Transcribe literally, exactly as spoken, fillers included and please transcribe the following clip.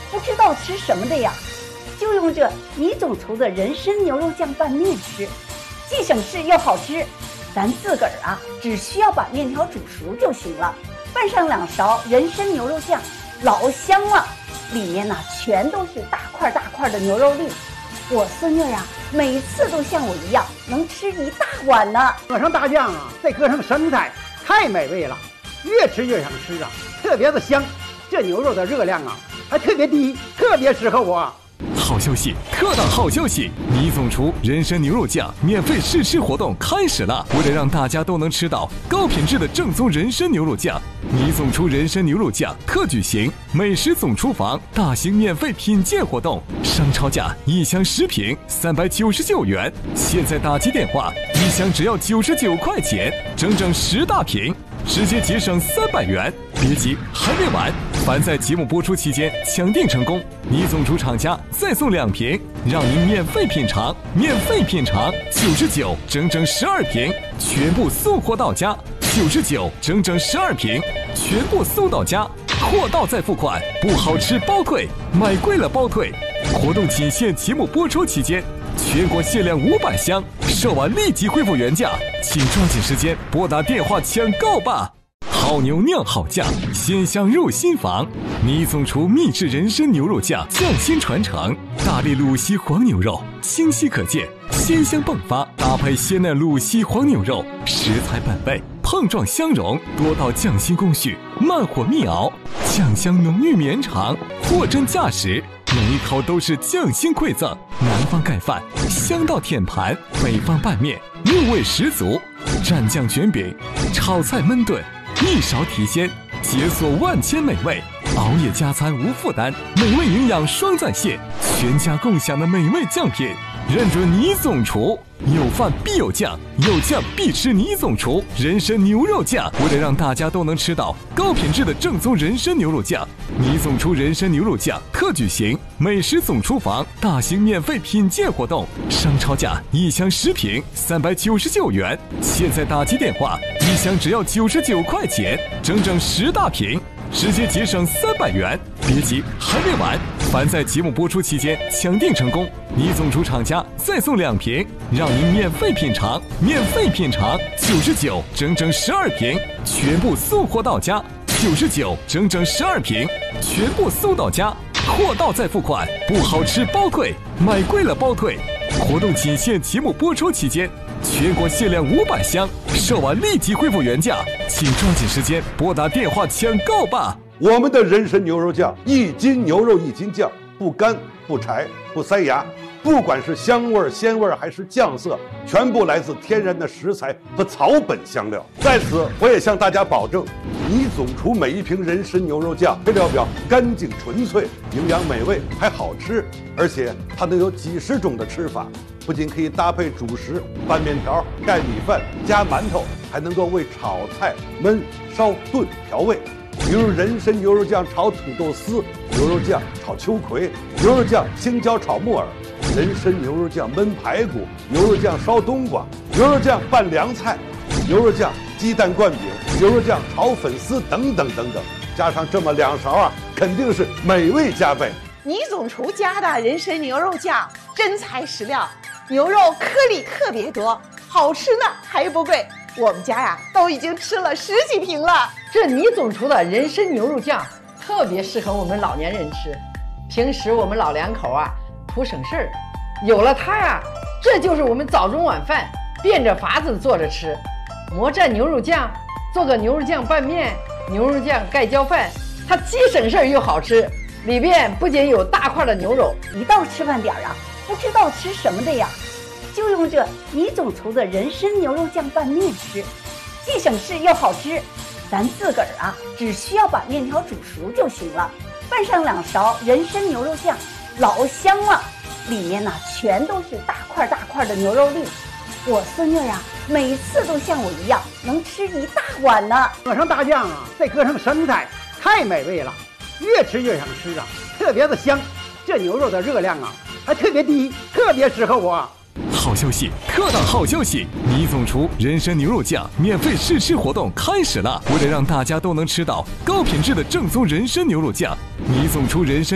不知道吃什么的呀，就用这你总厨的人参牛肉酱拌面吃，既省事又好吃。咱自个儿啊，只需要把面条煮熟就行了，拌上两勺人参牛肉酱，老香了，里面呢全都是大块大块的牛肉粒。我孙女呀、啊，每次都像我一样能吃一大碗呢。 搁上大酱啊，再搁上生菜，太美味了，越吃越想吃啊，特别的香。这牛肉的热量啊还特别低，特别适合我。 好消息，特大好消息！你总厨人参牛肉酱免费试吃活动开始了！为了让大家都能吃到高品质的正宗人参牛肉酱，你总厨人参牛肉酱特举行美食总厨房大型免费品鉴活动，商超价一箱十瓶三百九十九元，现在打起电话，一箱只要九十九块钱，整整十大瓶，直接节省三百元。别急，还没完！凡在节目播出期间抢订成功，你总厨厂家再送两瓶，让您免费品尝，免费品尝九十九，整整十二瓶，全部送货到家。九十九，整整十二瓶，全部送到家。货到再付款，不好吃包退，买贵了包退。活动仅限节目播出期间，全国限量五百箱，售完立即恢复原价，请抓紧时间拨打电话抢购吧。好牛酿好酱，鲜香入心房。你总厨秘制人参牛肉酱，匠心传承。大粒鲁西黄牛肉，清晰可见，鲜香迸发，搭配鲜嫩鲁西黄牛肉，食材本味，碰撞相融，多道匠心工序，慢火密熬，酱香浓郁绵长，货真价实。每一口都是匠心馈赠，南方盖饭，香到舔盘；北方拌面，入味十足。蘸酱卷饼，炒菜焖炖，一勺提鲜，解锁万千美味。熬夜加餐无负担，美味营养双在线，全家共享的美味酱品，认准你总厨。有饭必有酱，有酱必吃你总厨人参牛肉酱。为了让大家都能吃到高品质的正宗人参牛肉酱，你总厨人参牛肉酱特举行美食总厨房大型免费品鉴活动，商超价一箱十瓶三百九十九元，现在打起电话，一箱只要九十九块钱，整整十大瓶，直接节省三百元。别急，还没完！凡在节目播出期间抢订成功，你总厨厂家再送两瓶，让您免费品尝，免费品尝九十九，整整十二瓶，全部送货到家。九十九，整整十二瓶，全部送到家。货到再付款，不好吃包退，买贵了包退。活动仅限节目播出期间，全国限量五百箱，售完立即恢复原价，请抓紧时间拨打电话抢购吧。 我们的人参牛肉酱，一斤牛肉一斤酱，不干不柴不塞牙，不管是香味鲜味还是酱色，全部来自天然的食材和草本香料。在此我也向大家保证，你总厨每一瓶人参牛肉酱配料表干净纯粹，营养美味还好吃，而且它能有几十种的吃法，不仅可以搭配主食拌面条、盖米饭、加馒头，还能够为炒菜焖烧炖调味。比如人参牛肉酱炒土豆丝，牛肉酱炒秋葵，牛肉酱青椒炒木耳，人参牛肉酱焖排骨，牛肉酱烧冬瓜，牛肉酱拌凉菜，牛肉酱鸡蛋灌饼，牛肉酱炒粉丝等等等等，加上这么两勺啊，肯定是美味加倍。 你总厨家的人参牛肉酱真材实料，牛肉颗粒特别多，好吃呢还不贵。我们家呀都已经吃了十几瓶了。 这你总厨的人参牛肉酱特别适合我们老年人吃，平时我们老两口啊图省事儿，有了它呀，这就是我们早中晚饭变着法子做着吃。磨蘸牛肉酱，做个牛肉酱拌面，牛肉酱盖浇饭，它既省事儿又好吃。里边不仅有大块的牛肉， 一到吃饭点啊，不知道吃什么的呀，就用这你总厨的人参牛肉酱拌面吃，既省事又好吃。咱自个儿啊，只需要把面条煮熟就行了，拌上两勺人参牛肉酱，老香了，里面呢全都是大块大块的牛肉粒。我孙女啊，每次都像我一样能吃一大碗呢。 搁上大酱啊，再搁上生菜，太美味了，越吃越想吃啊，特别的香。这牛肉的热量啊还特别低，特别适合我。 好消息，特大好消息！你总厨人参牛肉酱免费试吃活动开始了！为了让大家都能吃到高品质的正宗人参牛肉酱，你总厨人参